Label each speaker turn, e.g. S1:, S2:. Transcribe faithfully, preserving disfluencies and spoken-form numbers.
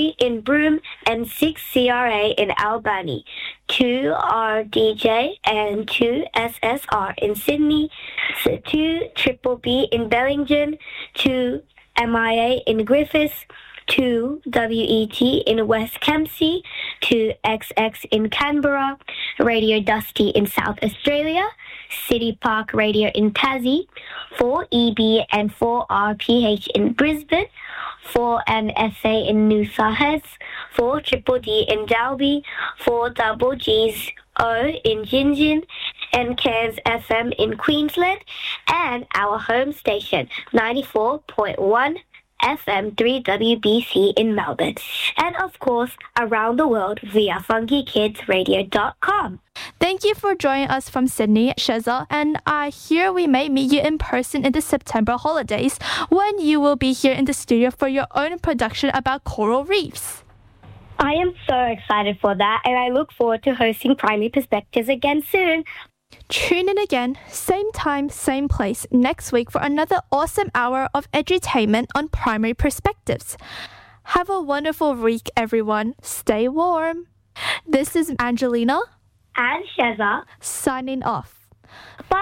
S1: B in Broome, and six C R A in Albany, two R D J and two S S R in Sydney, so two Triple B in Bellingen, two M I A in Griffiths, two W E T in West Kempsey, two X X in Canberra, Radio Dusty in South Australia, City Park Radio in Tassie, four E B and four R P H in Brisbane, four N F A in New South Wales, four Triple D in Dalby, four Double G's O in Gingin, and Cairns F M in Queensland, and our home station, ninety-four point one F M three W B C in Melbourne, and of course around the world via funky kids radio dot com.
S2: Thank you for joining us from Sydney, Sheza, and I hear we may meet you in person in the September holidays when you will be here in the studio for your own production about coral reefs.
S1: I am so excited for that, and I look forward to hosting Primary Perspectives again soon.
S2: Tune in again, same time, same place, next week for another awesome hour of edutainment on Primary Perspectives. Have a wonderful week, everyone. Stay warm. This is Angelina
S1: And Sheza
S2: signing off.
S1: Bye.